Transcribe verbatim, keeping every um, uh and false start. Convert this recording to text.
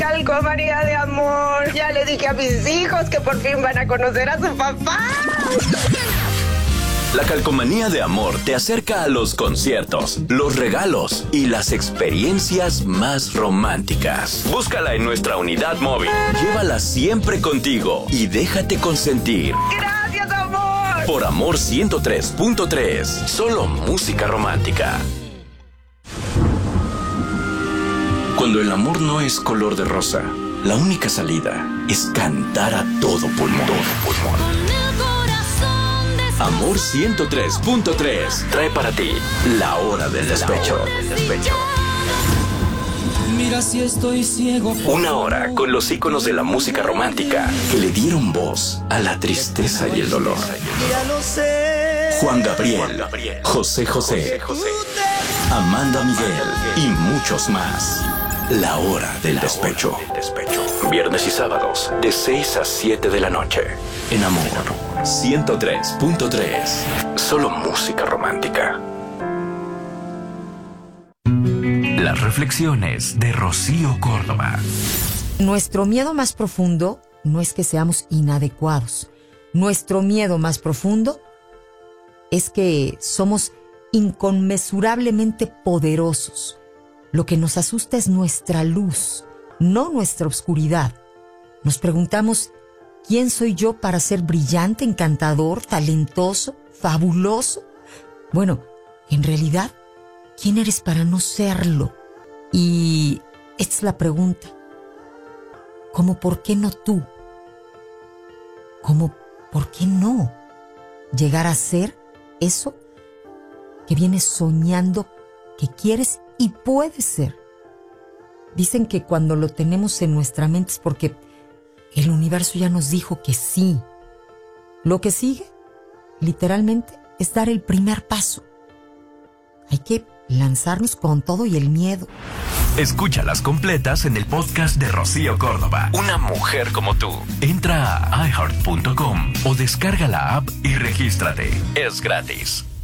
Calcomanía de amor. Ya le dije a mis hijos que por fin van a conocer a su papá. La Calcomanía de Amor te acerca a los conciertos, los regalos y las experiencias más románticas. Búscala en nuestra unidad móvil. Llévala siempre contigo y déjate consentir. ¡Gracias, amor! Por Amor ciento tres punto tres. Solo música romántica. Cuando el amor no es color de rosa, la única salida es cantar a todo pulmón. Todo pulmón. Amor ciento tres punto tres trae para ti la hora del despecho. Mira si estoy ciego. Una hora con los íconos de la música romántica que le dieron voz a la tristeza y el dolor. Juan Gabriel, José José, Amanda Miguel y muchos más. La hora del despecho. Viernes y sábados de seis a siete de la noche. En Amor ciento tres punto tres. Solo música romántica. Las reflexiones de Rocío Córdoba. Nuestro miedo más profundo no es que seamos inadecuados. Nuestro miedo más profundo es que somos inconmensurablemente poderosos. Lo que nos asusta es nuestra luz, no nuestra oscuridad. Nos preguntamos, ¿quién soy yo para ser brillante, encantador, talentoso, fabuloso? Bueno, en realidad, ¿quién eres para no serlo? Y esta es la pregunta. ¿Cómo por qué no tú? ¿Cómo por qué no llegar a ser eso que vienes soñando que quieres y puede ser? Dicen que cuando lo tenemos en nuestra mente es porque el universo ya nos dijo que sí. Lo que sigue, literalmente, es dar el primer paso. Hay que lanzarnos con todo y el miedo. Escúchalas completas en el podcast de Rocío Córdoba. Una mujer como tú. Entra a i heart punto com o descarga la app y regístrate. Es gratis.